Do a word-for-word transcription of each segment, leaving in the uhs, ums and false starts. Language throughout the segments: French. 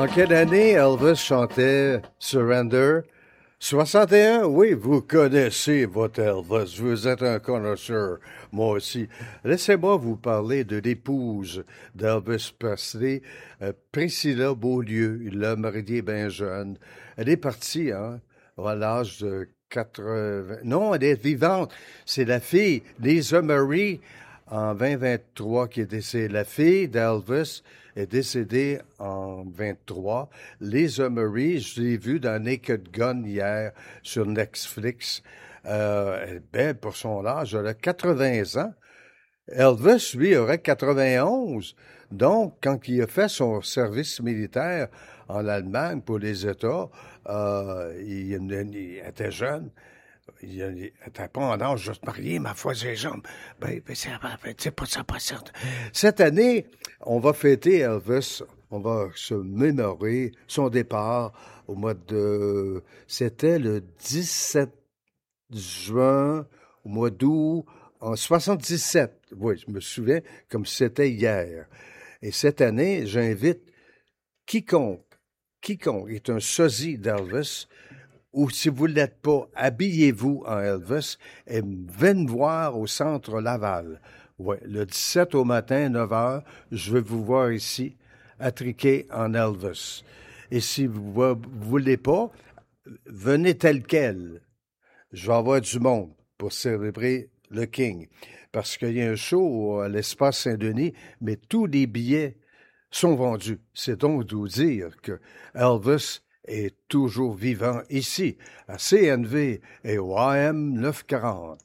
En quelle année Elvis chantait Surrender? soixante et un, oui, vous connaissez votre Elvis, vous êtes un connaisseur, moi aussi. Laissez-moi vous parler de l'épouse d'Elvis Presley, euh, Priscilla Beaulieu. Il l'a mariée bien jeune. Elle est partie, hein, à l'âge de quatre-vingts. Non, elle est vivante. C'est la fille, Lisa Marie, en vingt vingt-trois, qui est décédée. La fille d'Elvis est décédée en vingt-trois. Lisa Marie, je l'ai vue dans Naked Gun hier sur Netflix. Euh, elle est belle pour son âge. Elle a quatre-vingts ans. Elvis, lui, aurait quatre-vingt-onze. Donc, quand il a fait son service militaire en Allemagne pour les États, euh, il, il était jeune. Il n'était pas en âge de se marier, ma foi, ses jambes. Ben, ben c'est, c'est pas ça, pas certain. Cette année, on va fêter Elvis. On va se mémorer son départ au mois de... C'était le dix-sept juin, au mois d'août, en soixante-dix-sept. Oui, je me souviens comme si c'était hier. Et cette année, j'invite quiconque, quiconque est un sosie d'Elvis, ou si vous ne l'êtes pas, habillez-vous en Elvis et venez me voir au Centre Laval. Ouais, le dix-sept au matin, neuf heures, je vais vous voir ici, attriqué en Elvis. Et si vous ne voulez pas, venez tel quel. Je vais avoir du monde pour célébrer le King. Parce qu'il y a un show à l'Espace Saint-Denis, mais tous les billets sont vendus. C'est donc de vous dire que Elvis est toujours vivant ici, à C N V et au A M neuf cent quarante.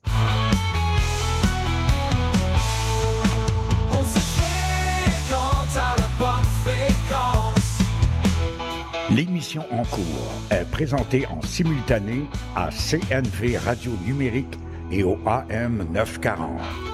L'émission en cours est présentée en simultané à C N V Radio Numérique et au A M neuf cent quarante.